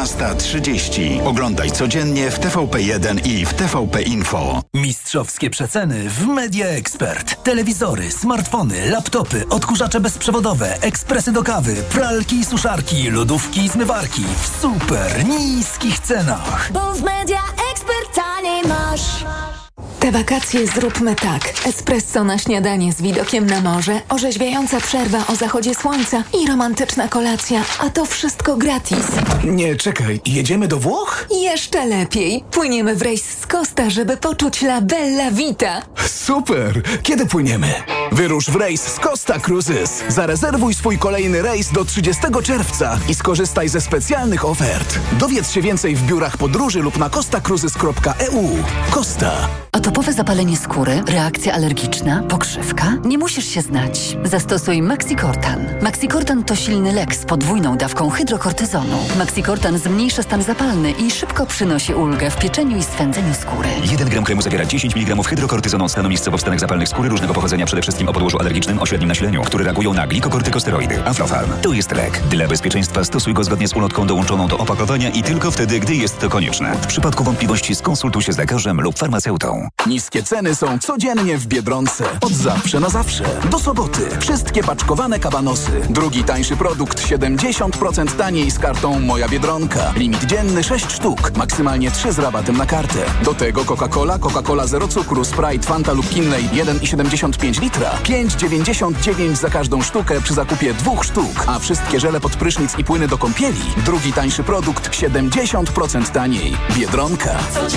19:30. Oglądaj codziennie w TVP1 i w TVP Info. Mistrzowskie przeceny w Media Expert. Telewizory, smartfony, laptopy, odkurzacze bezprzewodowe, ekspresy do kawy, pralki i suszarki, lodówki i zmywarki w super niskich cenach. Bo w Media Expert taniej masz. Te wakacje zróbmy tak. Espresso na śniadanie z widokiem na morze, orzeźwiająca przerwa o zachodzie słońca i romantyczna kolacja, a to wszystko gratis. Nie, czekaj, jedziemy do Włoch? Jeszcze lepiej. Płyniemy w rejs z Costa, żeby poczuć la bella vita. Super! Kiedy płyniemy? Wyrusz w rejs z Costa Cruises. Zarezerwuj swój kolejny rejs do 30 czerwca i skorzystaj ze specjalnych ofert. Dowiedz się więcej w biurach podróży lub na costacruises.eu. Costa. Atopowe zapalenie skóry, reakcja alergiczna, pokrzywka? Nie musisz się znać. Zastosuj Maxicortan. Maxicortan to silny lek z podwójną dawką hydrokortyzonu. Maxicortan zmniejsza stan zapalny i szybko przynosi ulgę w pieczeniu i swędzeniu skóry. 1 gram kremu zawiera 10 mg hydrokortyzonu stanu miejscowo wstanek zapalnych skóry różnego pochodzenia, przede wszystkim o podłożu alergicznym o średnim nasileniu, które reagują na glikokortykosteroidy. Aflofarm. To jest lek. Dla bezpieczeństwa stosuj go zgodnie z ulotką dołączoną do opakowania i tylko wtedy, gdy jest to konieczne. W przypadku wątpliwości skonsultuj się z lekarzem lub farmaceutą. Niskie ceny są codziennie w Biedronce. Od zawsze na zawsze. Do soboty. Wszystkie paczkowane kabanosy. Drugi tańszy produkt 70% taniej z kartą Moja Biedronka. Limit dzienny 6 sztuk. Maksymalnie 3 z rabatem na kartę. Do tego Coca-Cola, Coca-Cola zero cukru, Sprite, Fanta lub Kinley 1,75 litra. ekstra. 5,99 za każdą sztukę przy zakupie 2 sztuk. A wszystkie żele pod prysznic i płyny do kąpieli. Drugi tańszy produkt 70% taniej. Biedronka.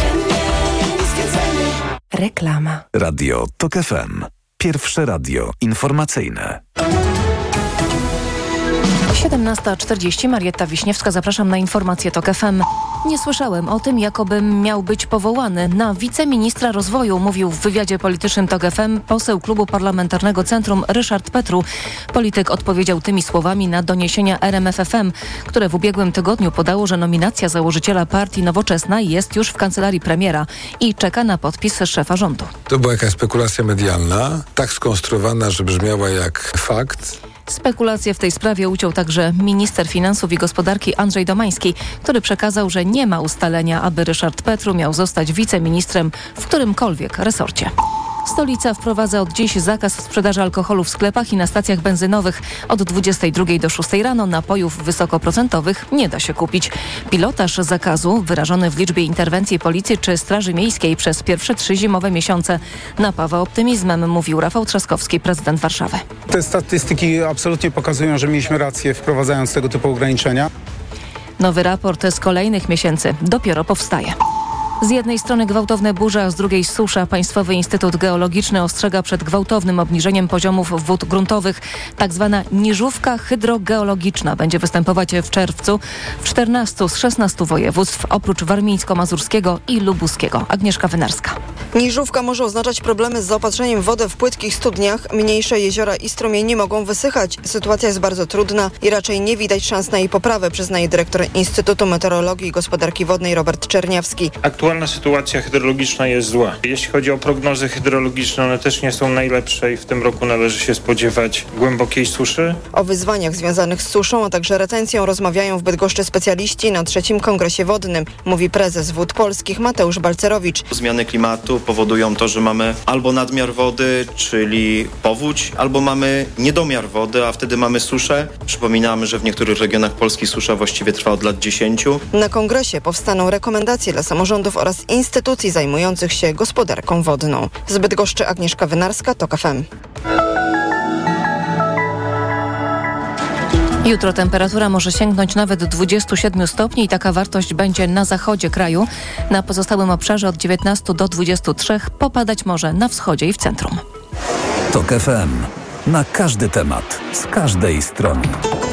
Reklama. Radio TOK FM. Pierwsze radio informacyjne. 17:40, Marietta Wiśniewska, zapraszam na informację TOK FM. Nie słyszałem o tym, jakoby miał być powołany na wiceministra rozwoju, mówił w wywiadzie politycznym TOK FM poseł Klubu Parlamentarnego Centrum Ryszard Petru. Polityk odpowiedział tymi słowami na doniesienia RMFFM, które w ubiegłym tygodniu podało, że nominacja założyciela partii Nowoczesna jest już w kancelarii premiera i czeka na podpis szefa rządu. To była jakaś spekulacja medialna, tak skonstruowana, że brzmiała jak fakt. Spekulacje w tej sprawie uciął także minister finansów i gospodarki Andrzej Domański, który przekazał, że nie ma ustalenia, aby Ryszard Petru miał zostać wiceministrem w którymkolwiek resorcie. Stolica wprowadza od dziś zakaz sprzedaży alkoholu w sklepach i na stacjach benzynowych. Od 22 do 6 rano napojów wysokoprocentowych nie da się kupić. Pilotaż zakazu, wyrażony w liczbie interwencji policji czy Straży Miejskiej przez pierwsze 3 zimowe miesiące, napawa optymizmem, mówił Rafał Trzaskowski, prezydent Warszawy. Te statystyki absolutnie pokazują, że mieliśmy rację, wprowadzając tego typu ograniczenia. Nowy raport z kolejnych miesięcy dopiero powstaje. Z jednej strony gwałtowne burze, a z drugiej susza. Państwowy Instytut Geologiczny ostrzega przed gwałtownym obniżeniem poziomów wód gruntowych. Tak zwana niżówka hydrogeologiczna będzie występować w czerwcu w 14 z 16 województw, oprócz warmińsko-mazurskiego i lubuskiego. Agnieszka Wynarska. Niżówka może oznaczać problemy z zaopatrzeniem w wodę w płytkich studniach. Mniejsze jeziora i strumienie mogą wysychać. Sytuacja jest bardzo trudna i raczej nie widać szans na jej poprawę, przyznaje dyrektor Instytutu Meteorologii i Gospodarki Wodnej Robert Czerniawski. Aktualna sytuacja hydrologiczna jest zła. Jeśli chodzi o prognozy hydrologiczne, one też nie są najlepsze i w tym roku należy się spodziewać głębokiej suszy. O wyzwaniach związanych z suszą, a także retencją rozmawiają w Bydgoszczy specjaliści na 3. Kongresie Wodnym, mówi prezes Wód Polskich Mateusz Balcerowicz. Zmiany klimatu powodują to, że mamy albo nadmiar wody, czyli powódź, albo mamy niedomiar wody, a wtedy mamy suszę. Przypominamy, że w niektórych regionach Polski susza właściwie trwa od lat 10. Na kongresie powstaną rekomendacje dla samorządów oraz instytucji zajmujących się gospodarką wodną. Z Bydgoszczy Agnieszka Wynarska, TOK FM. Jutro temperatura może sięgnąć nawet 27 stopni i taka wartość będzie na zachodzie kraju. Na pozostałym obszarze od 19 do 23 popadać może na wschodzie i w centrum. TOK FM. Na każdy temat, z każdej strony.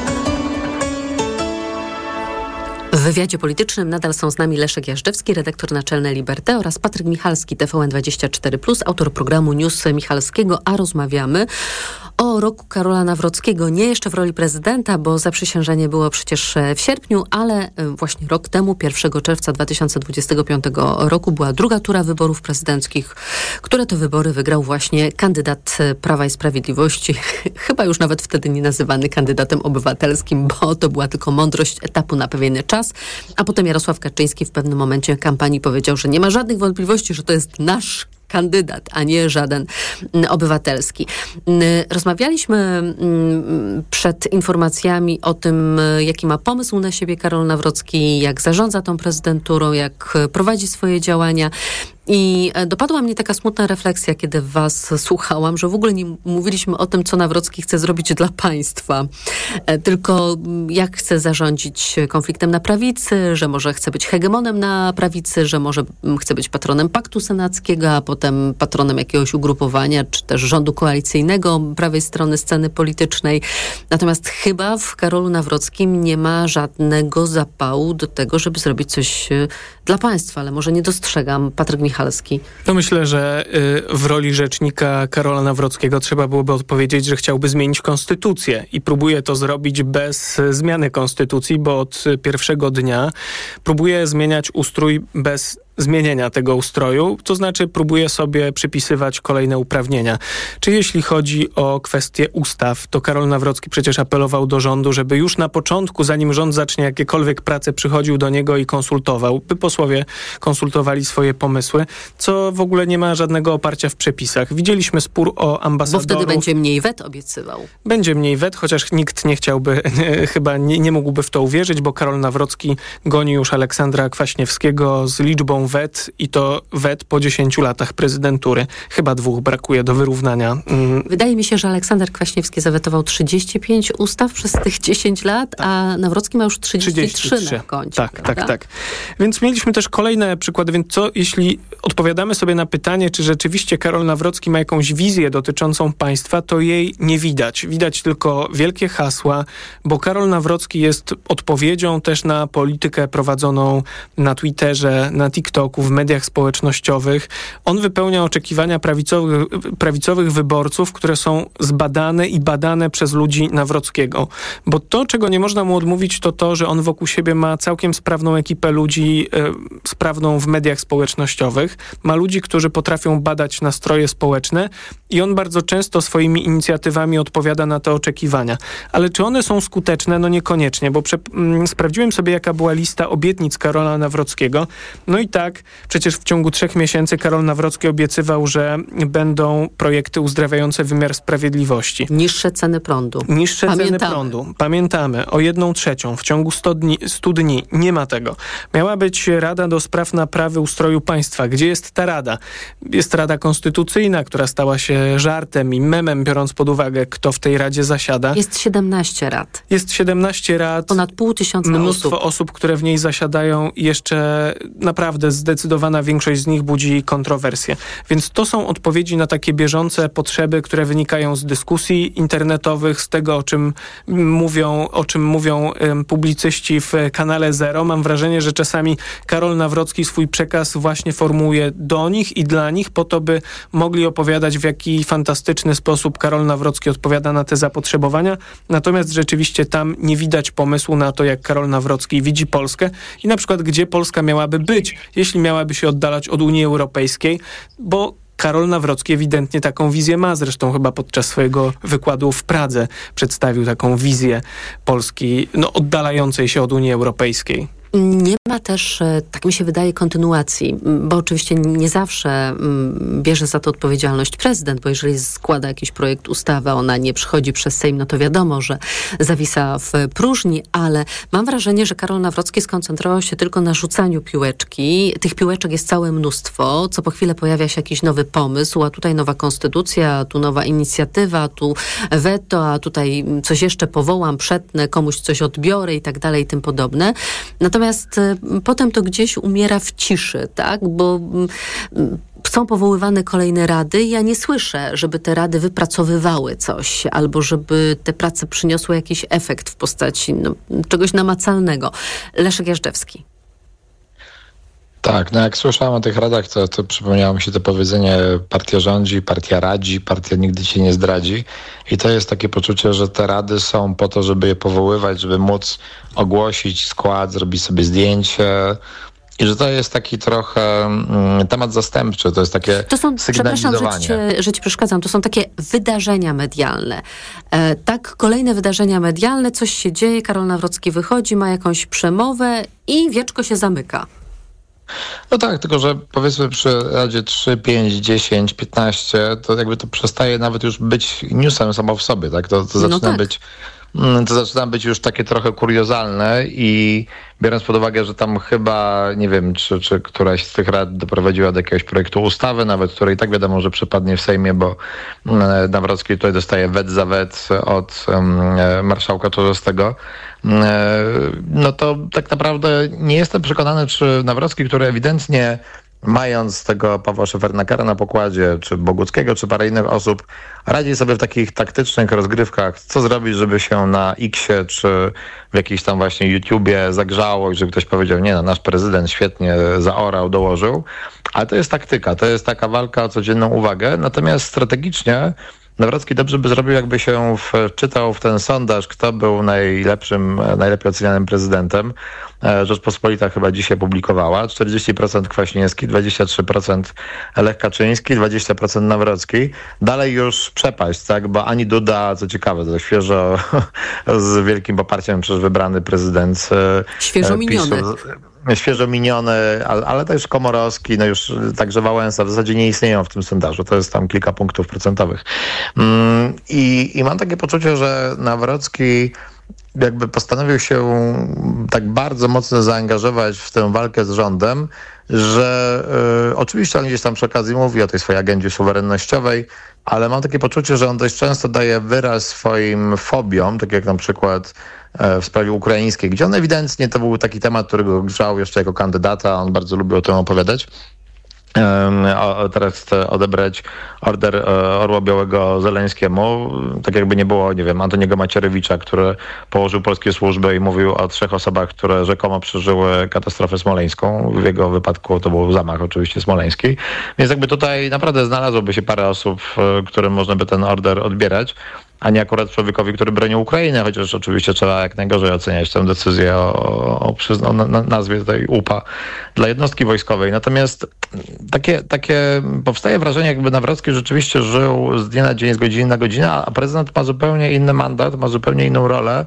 W wywiadzie politycznym nadal są z nami Leszek Jażdżewski, redaktor naczelny Liberté, oraz Patryk Michalski, TVN24+, autor programu News Michalskiego, a rozmawiamy o roku Karola Nawrockiego. Nie jeszcze w roli prezydenta, bo zaprzysiężenie było przecież w sierpniu, ale właśnie rok temu, 1 czerwca 2025 roku, była druga tura wyborów prezydenckich, które to wybory wygrał właśnie kandydat Prawa i Sprawiedliwości, chyba już nawet wtedy nie nazywany kandydatem obywatelskim, bo to była tylko mądrość etapu na pewien czas, a potem Jarosław Kaczyński w pewnym momencie kampanii powiedział, że nie ma żadnych wątpliwości, że to jest nasz kandydat, a nie żaden obywatelski. Rozmawialiśmy przed informacjami o tym, jaki ma pomysł na siebie Karol Nawrocki, jak zarządza tą prezydenturą, jak prowadzi swoje działania. I dopadła mnie taka smutna refleksja, kiedy was słuchałam, że w ogóle nie mówiliśmy o tym, co Nawrocki chce zrobić dla państwa, tylko jak chce zarządzić konfliktem na prawicy, że może chce być hegemonem na prawicy, że może chce być patronem Paktu Senackiego, a potem patronem jakiegoś ugrupowania, czy też rządu koalicyjnego prawej strony sceny politycznej. Natomiast chyba w Karolu Nawrockim nie ma żadnego zapału do tego, żeby zrobić coś dla państwa, ale może nie dostrzegam. Patryk Michalski. To myślę, że w roli rzecznika Karola Nawrockiego trzeba byłoby odpowiedzieć, że chciałby zmienić konstytucję i próbuje to zrobić bez zmiany konstytucji, bo od pierwszego dnia próbuje zmieniać ustrój bez zmienienia tego ustroju, to znaczy próbuje sobie przypisywać kolejne uprawnienia. Czy jeśli chodzi o kwestie ustaw, to Karol Nawrocki przecież apelował do rządu, żeby już na początku, zanim rząd zacznie jakiekolwiek prace, przychodził do niego i konsultował, by posłowie konsultowali swoje pomysły, co w ogóle nie ma żadnego oparcia w przepisach. Widzieliśmy spór o ambasadorów. Bo wtedy będzie mniej wet, obiecywał. Będzie mniej wet, chociaż nikt nie chciałby, chyba nie mógłby w to uwierzyć, bo Karol Nawrocki goni już Aleksandra Kwaśniewskiego z liczbą wprowadzą wet i to wet po 10 latach prezydentury. Chyba 2 brakuje do wyrównania. Wydaje mi się, że Aleksander Kwaśniewski zawetował 35 ustaw przez tych 10 lat, a Nawrocki ma już 33 na koncie. Tak. Więc mieliśmy też kolejne przykłady. Więc co, jeśli odpowiadamy sobie na pytanie, czy rzeczywiście Karol Nawrocki ma jakąś wizję dotyczącą państwa, to jej nie widać. Widać tylko wielkie hasła, bo Karol Nawrocki jest odpowiedzią też na politykę prowadzoną na Twitterze, na TikToku, w mediach społecznościowych. On wypełnia oczekiwania prawicowych wyborców, które są zbadane i badane przez ludzi Nawrockiego. Bo to, czego nie można mu odmówić, to to, że on wokół siebie ma całkiem sprawną ekipę ludzi, sprawną w mediach społecznościowych. Ma ludzi, którzy potrafią badać nastroje społeczne i on bardzo często swoimi inicjatywami odpowiada na te oczekiwania. Ale czy one są skuteczne? No niekoniecznie, bo sprawdziłem sobie, jaka była lista obietnic Karola Nawrockiego. No i tak, przecież w ciągu 3 miesięcy Karol Nawrocki obiecywał, że będą projekty uzdrawiające wymiar sprawiedliwości. Niższe ceny prądu. Ceny prądu. Pamiętamy. O 1/3 w ciągu 100 dni. Nie ma tego. Miała być Rada do Spraw Naprawy Ustroju Państwa. Gdzie jest ta Rada? Jest Rada Konstytucyjna, która stała się żartem i memem, biorąc pod uwagę, kto w tej Radzie zasiada. Jest 17 rad. Jest 17 rad. Ponad 500 mnóstwo osób, które w niej zasiadają i jeszcze naprawdę zdecydowana większość z nich budzi kontrowersje. Więc to są odpowiedzi na takie bieżące potrzeby, które wynikają z dyskusji internetowych, z tego, o czym mówią publicyści w kanale Zero. Mam wrażenie, że czasami Karol Nawrocki swój przekaz właśnie formułuje do nich i dla nich, po to, by mogli opowiadać, w jaki fantastyczny sposób Karol Nawrocki odpowiada na te zapotrzebowania. Natomiast rzeczywiście tam nie widać pomysłu na to, jak Karol Nawrocki widzi Polskę i na przykład gdzie Polska miałaby być, jeśli miałaby się oddalać od Unii Europejskiej, bo Karol Nawrocki ewidentnie taką wizję ma. Zresztą chyba podczas swojego wykładu w Pradze przedstawił taką wizję Polski oddalającej się od Unii Europejskiej. Nie ma też, tak mi się wydaje, kontynuacji, bo oczywiście nie zawsze bierze za to odpowiedzialność prezydent, bo jeżeli składa jakiś projekt ustawy, ona nie przychodzi przez Sejm, no to wiadomo, że zawisa w próżni, ale mam wrażenie, że Karol Nawrocki skoncentrował się tylko na rzucaniu piłeczki. Tych piłeczek jest całe mnóstwo, co po chwilę pojawia się jakiś nowy pomysł, a tutaj nowa konstytucja, a tu nowa inicjatywa, tu weto, a tutaj coś jeszcze powołam, przetnę, komuś coś odbiorę i tak dalej i tym podobne. Natomiast potem to gdzieś umiera w ciszy, tak? Bo są powoływane kolejne rady i ja nie słyszę, żeby te rady wypracowywały coś albo żeby te prace przyniosły jakiś efekt w postaci czegoś namacalnego. Leszek Jażdżewski. Tak, jak słyszałem o tych radach, to przypomniało mi się to powiedzenie: partia rządzi, partia radzi, partia nigdy cię nie zdradzi. I to jest takie poczucie, że te rady są po to, żeby je powoływać, żeby móc ogłosić skład, zrobić sobie zdjęcie. I że to jest taki trochę temat zastępczy, to jest takie sygnalizowanie. Przepraszam, że ci przeszkadzam, to są takie wydarzenia medialne. Tak, kolejne wydarzenia medialne, coś się dzieje, Karol Nawrocki wychodzi, ma jakąś przemowę i wieczko się zamyka. No tak, tylko że powiedzmy przy Radzie 3, 5, 10, 15, to jakby to przestaje nawet już być newsem samo w sobie, tak? To zaczyna być już takie trochę kuriozalne i biorąc pod uwagę, że tam chyba, nie wiem, czy któraś z tych rad doprowadziła do jakiegoś projektu ustawy, nawet której i tak wiadomo, że przepadnie w Sejmie, bo Nawrocki tutaj dostaje wet za wet od marszałka Czarzastego. No to tak naprawdę nie jestem przekonany, czy Nawrocki, który ewidentnie, mając tego Pawła Szefernakera na pokładzie, czy Boguckiego, czy parę innych osób, radzi sobie w takich taktycznych rozgrywkach, co zrobić, żeby się na X-ie, czy w jakiejś tam właśnie YouTubie zagrzało i żeby ktoś powiedział: nie, nasz prezydent świetnie zaorał, dołożył. Ale to jest taktyka, to jest taka walka o codzienną uwagę. Natomiast strategicznie Nawrocki dobrze by zrobił, jakby się wczytał w ten sondaż, kto był najlepiej ocenianym prezydentem. Rzeczpospolita chyba dzisiaj publikowała. 40% Kwaśniewski, 23% Lech Kaczyński, 20% Nawrocki. Dalej już przepaść, tak? Bo ani Duda, co ciekawe, to świeżo z wielkim poparciem przecież wybrany prezydent. Świeżo miniony. Świeżo miniony, ale też Komorowski, no już także Wałęsa w zasadzie nie istnieją w tym sondażu. To jest tam kilka punktów procentowych. I mam takie poczucie, że Nawrocki jakby postanowił się tak bardzo mocno zaangażować w tę walkę z rządem, że oczywiście on gdzieś tam przy okazji mówi o tej swojej agendzie suwerennościowej, ale mam takie poczucie, że on dość często daje wyraz swoim fobiom, tak jak na przykład w sprawie ukraińskiej, gdzie on ewidentnie to był taki temat, który go grzał jeszcze jako kandydata, on bardzo lubił o tym opowiadać. Teraz chce odebrać order Orła Białego Zeleńskiemu, tak jakby nie było, nie wiem, Antoniego Macierewicza, który położył polskie służby i mówił o 3 osobach, które rzekomo przeżyły katastrofę smoleńską. W jego wypadku to był zamach oczywiście smoleński. Więc jakby tutaj naprawdę znalazłoby się parę osób, którym można by ten order odbierać, a nie akurat człowiekowi, który bronił Ukrainy, chociaż oczywiście trzeba jak najgorzej oceniać tę decyzję o nazwie tej UPA dla jednostki wojskowej. Natomiast takie powstaje wrażenie, jakby Nawrocki rzeczywiście żył z dnia na dzień, z godziny na godzinę, a prezydent ma zupełnie inny mandat, ma zupełnie inną rolę.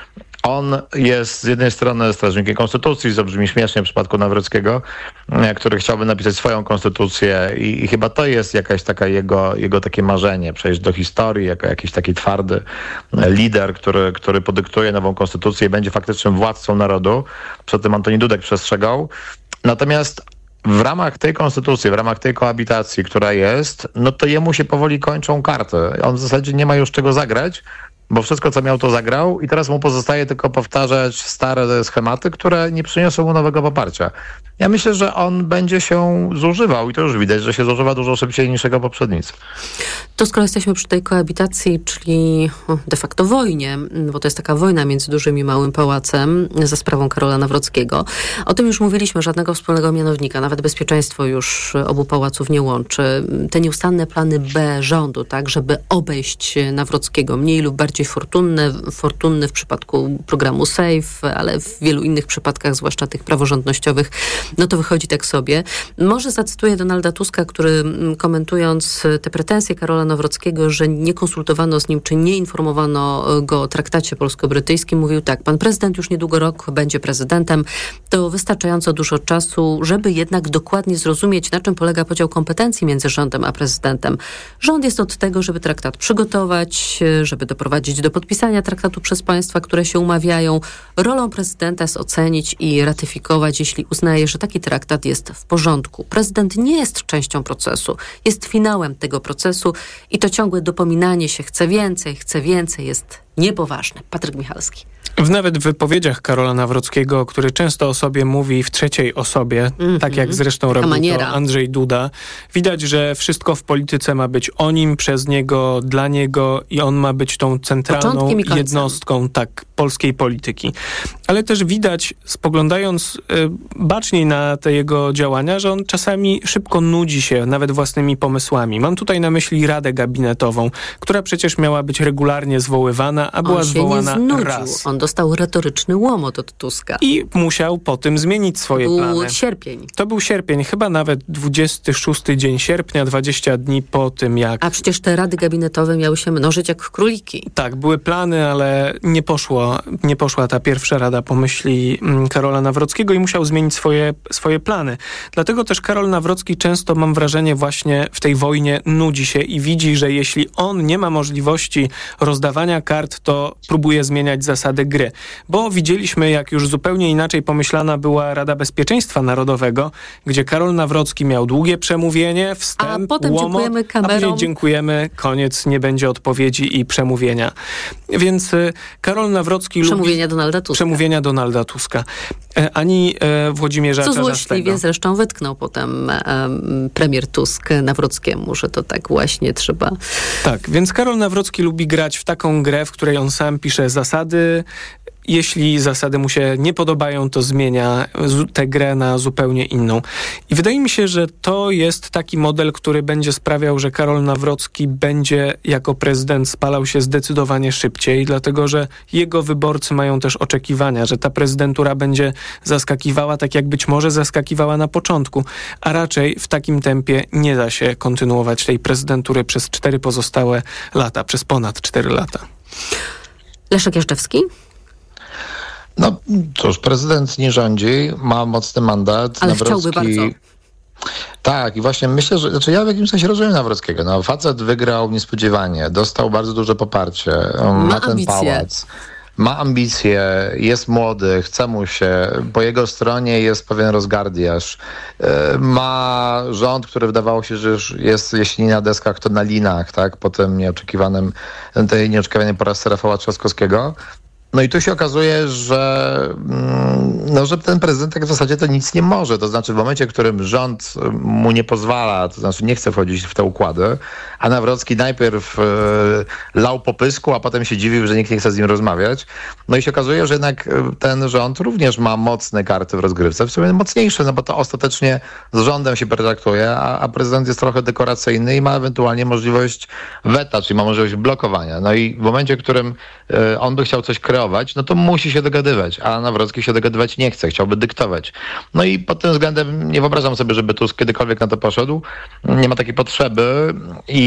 On jest z jednej strony strażnikiem konstytucji, co brzmi śmiesznie w przypadku Nawrockiego, który chciałby napisać swoją konstytucję i chyba to jest jakaś taka jego takie marzenie, przejść do historii jako jakiś taki twardy lider, który podyktuje nową konstytucję i będzie faktycznym władcą narodu. Przed tym Antoni Dudek przestrzegał. Natomiast w ramach tej konstytucji, w ramach tej koabitacji, która jest, no to jemu się powoli kończą karty. On w zasadzie nie ma już czego zagrać, bo wszystko, co miał, to zagrał i teraz mu pozostaje tylko powtarzać stare schematy, które nie przyniosą mu nowego poparcia. Ja myślę, że on będzie się zużywał i to już widać, że się zużywa dużo szybciej niż jego poprzednicy. To skoro jesteśmy przy tej koabitacji, czyli de facto wojnie, bo to jest taka wojna między dużym i małym pałacem za sprawą Karola Nawrockiego. O tym już mówiliśmy, żadnego wspólnego mianownika, nawet bezpieczeństwo już obu pałaców nie łączy. Te nieustanne plany B rządu, tak, żeby obejść Nawrockiego, mniej lub bardziej fortunny w przypadku programu SAFE, ale w wielu innych przypadkach, zwłaszcza tych praworządnościowych, no to wychodzi tak sobie. Może zacytuję Donalda Tuska, który komentując te pretensje Karola Nawrockiego, że nie konsultowano z nim, czy nie informowano go o traktacie polsko-brytyjskim, mówił tak: pan prezydent już niedługo rok będzie prezydentem. To wystarczająco dużo czasu, żeby jednak dokładnie zrozumieć, na czym polega podział kompetencji między rządem a prezydentem. Rząd jest od tego, żeby traktat przygotować, żeby doprowadzić do podpisania traktatu przez państwa, które się umawiają. Rolą prezydenta jest ocenić i ratyfikować, jeśli uznaje, że taki traktat jest w porządku. Prezydent nie jest częścią procesu, jest finałem tego procesu i to ciągłe dopominanie się chce więcej jest niepoważne. Patryk Michalski. Nawet w wypowiedziach Karola Nawrockiego, który często o sobie mówi w trzeciej osobie, tak jak zresztą robił to Andrzej Duda, widać, że wszystko w polityce ma być o nim, przez niego, dla niego i on ma być tą centralną jednostką polskiej polityki. Ale też widać, spoglądając baczniej na te jego działania, że on czasami szybko nudzi się nawet własnymi pomysłami. Mam tutaj na myśli Radę Gabinetową, która przecież miała być regularnie zwoływana, a była zwołana raz. On dostał retoryczny łomot od Tuska. I musiał po tym zmienić swoje plany. To był sierpień. To był sierpień, chyba nawet 26 dzień sierpnia, 20 dni po tym jak... A przecież te rady gabinetowe miały się mnożyć jak króliki. Tak, były plany, ale nie poszła ta pierwsza rada po myśli Karola Nawrockiego i musiał zmienić swoje plany. Dlatego też Karol Nawrocki często, mam wrażenie, właśnie w tej wojnie nudzi się i widzi, że jeśli on nie ma możliwości rozdawania kart, to próbuje zmieniać zasady gry. Bo widzieliśmy, jak już zupełnie inaczej pomyślana była Rada Bezpieczeństwa Narodowego, gdzie Karol Nawrocki miał długie przemówienie, wstęp, a potem łomot, dziękujemy kamerom. A później dziękujemy, koniec, nie będzie odpowiedzi i przemówienia. Więc Karol Nawrocki Przemówienia Donalda Tuska. Ani Włodzimierza Czarzastego. Co złośliwie zresztą wytknął potem premier Tusk Nawrockiemu, że to tak właśnie trzeba. Tak, więc Karol Nawrocki lubi grać w taką grę, w której on sam pisze zasady. Jeśli zasady mu się nie podobają, to zmienia tę grę na zupełnie inną. I wydaje mi się, że to jest taki model, który będzie sprawiał, że Karol Nawrocki będzie jako prezydent spalał się zdecydowanie szybciej, dlatego że jego wyborcy mają też oczekiwania, że ta prezydentura będzie zaskakiwała tak, jak być może zaskakiwała na początku, a raczej w takim tempie nie da się kontynuować tej prezydentury przez 4 pozostałe lata, przez ponad 4 lata. Leszek Jażdżewski? No cóż, prezydent nie rządzi, ma mocny mandat. Ale chciałby bardzo. Tak, i właśnie myślę, że ja w jakimś sensie rozumiem Nawrockiego. No, facet wygrał niespodziewanie, dostał bardzo duże poparcie, ma ten pałac. ma ambicje, jest młody, chce mu się, po jego stronie jest pewien rozgardiaż, ma rząd, który wydawało się, że już jest, jeśli nie na deskach, to na linach, tak, po tym tej nieoczekiwanej porażce Rafała Trzaskowskiego. No i tu się okazuje, że ten prezydent tak w zasadzie to nic nie może. To znaczy w momencie, w którym rząd mu nie pozwala, to znaczy nie chce wchodzić w te układy, a Nawrocki najpierw lał po pysku, a potem się dziwił, że nikt nie chce z nim rozmawiać. No i się okazuje, że jednak ten rząd również ma mocne karty w rozgrywce, w sumie mocniejsze, no bo to ostatecznie z rządem się pertraktuje, a prezydent jest trochę dekoracyjny i ma ewentualnie możliwość weta, czyli ma możliwość blokowania. No i w momencie, w którym on by chciał coś kreować, no to musi się dogadywać, a Nawrocki się dogadywać nie chce, chciałby dyktować. No i pod tym względem nie wyobrażam sobie, żeby Tusk kiedykolwiek na to poszedł. Nie ma takiej potrzeby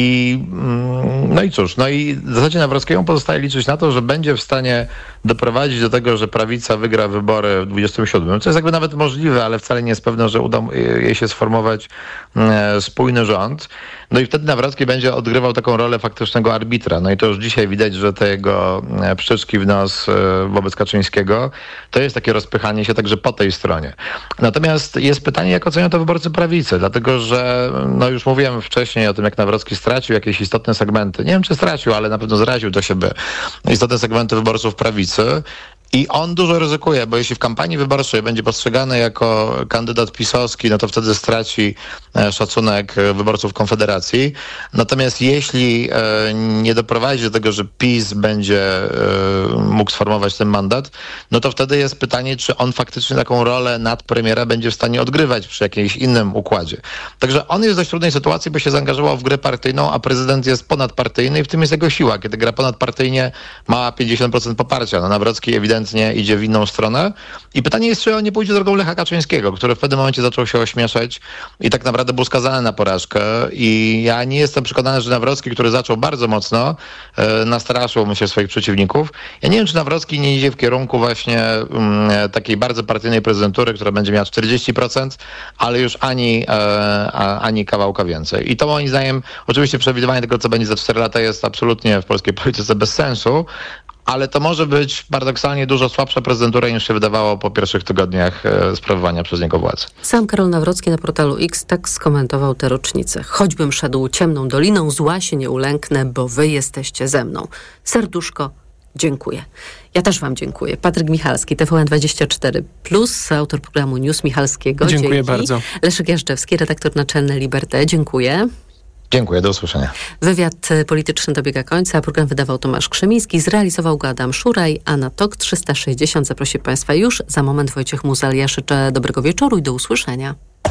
no i cóż, no i w zasadzie Nawrockiemu pozostaje liczyć na to, że będzie w stanie doprowadzić do tego, że prawica wygra wybory w 27, co jest jakby nawet możliwe, ale wcale nie jest pewne, że uda jej się sformować spójny rząd. No i wtedy Nawrocki będzie odgrywał taką rolę faktycznego arbitra. No i to już dzisiaj widać, że te jego pszczyczki w nos wobec Kaczyńskiego to jest takie rozpychanie się także po tej stronie. Natomiast jest pytanie, jak ocenią to wyborcy prawicy, dlatego że no już mówiłem wcześniej o tym, jak Nawrocki stracił jakieś istotne segmenty. Nie wiem, czy stracił, ale na pewno zraził do siebie istotne segmenty wyborców prawicy. I on dużo ryzykuje, bo jeśli w kampanii wyborczej będzie postrzegany jako kandydat pisowski, no to wtedy straci szacunek wyborców Konfederacji. Natomiast jeśli nie doprowadzi do tego, że PiS będzie mógł sformować ten mandat, no to wtedy jest pytanie, czy on faktycznie taką rolę nadpremiera będzie w stanie odgrywać przy jakimś innym układzie. Także on jest w dość trudnej sytuacji, bo się zaangażował w grę partyjną, a prezydent jest ponadpartyjny i w tym jest jego siła. Kiedy gra ponadpartyjnie, ma 50% poparcia. No Nawrocki ewidentnie idzie w inną stronę. I pytanie jest, czy on nie pójdzie drogą Lecha Kaczyńskiego, który w pewnym momencie zaczął się ośmieszać i tak naprawdę był skazany na porażkę. I ja nie jestem przekonany, że Nawrocki, który zaczął bardzo mocno, nastraszył, myślę, swoich przeciwników. Ja nie wiem, czy Nawrocki nie idzie w kierunku właśnie takiej bardzo partyjnej prezydentury, która będzie miała 40%, ale już ani kawałka więcej. I to moim zdaniem, oczywiście przewidywanie tego, co będzie za 4 lata, jest absolutnie w polskiej polityce bez sensu, ale to może być paradoksalnie dużo słabsza prezydentura, niż się wydawało po pierwszych tygodniach sprawowania przez niego władzy. Sam Karol Nawrocki na portalu X tak skomentował tę rocznicę. Choćbym szedł ciemną doliną, zła się nie ulęknę, bo wy jesteście ze mną. Serduszko, dziękuję. Ja też wam dziękuję. Patryk Michalski, TVN24+, autor programu News Michalskiego. Dziękuję bardzo. Leszek Jażdżewski, redaktor naczelny Liberté. Dziękuję. Dziękuję, do usłyszenia. Wywiad polityczny dobiega końca. Program wydawał Tomasz Krzemiński, zrealizował go Adam Szuraj, a na TOK 360 zaprosi Państwa już za moment Wojciech Muzal. Ja życzę dobrego wieczoru i do usłyszenia.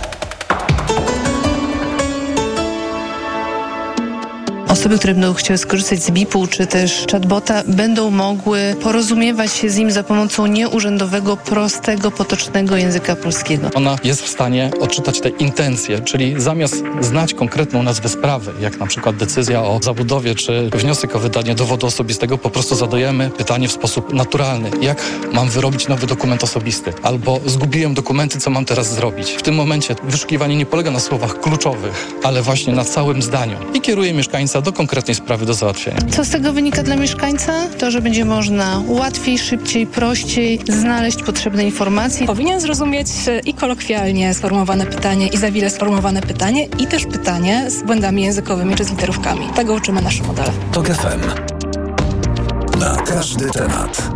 Osoby, które będą chciały skorzystać z BIP-u czy też chatbota, będą mogły porozumiewać się z nim za pomocą nieurzędowego, prostego, potocznego języka polskiego. Ona jest w stanie odczytać te intencje, czyli zamiast znać konkretną nazwę sprawy, jak na przykład decyzja o zabudowie czy wniosek o wydanie dowodu osobistego, po prostu zadajemy pytanie w sposób naturalny. Jak mam wyrobić nowy dokument osobisty? Albo zgubiłem dokumenty, co mam teraz zrobić? W tym momencie wyszukiwanie nie polega na słowach kluczowych, ale właśnie na całym zdaniu i kieruje mieszkańca do konkretnej sprawy do załatwienia. Co z tego wynika dla mieszkańca? To, że będzie można łatwiej, szybciej, prościej znaleźć potrzebne informacje. Powinien zrozumieć i kolokwialnie sformułowane pytanie, i za wile sformułowane pytanie, i też pytanie z błędami językowymi czy z literówkami. Tego uczymy nasze modele. TOK FM. Na każdy temat.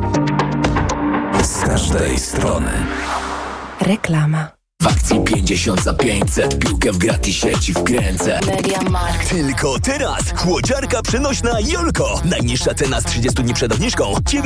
Z każdej strony. Reklama. W akcji 50 za 500, piłkę w gratisie ci wkręcę. MediaMarkt. Tylko teraz chłodziarka przenośna Jolko. Najniższa cena z 30 dni przed obniżką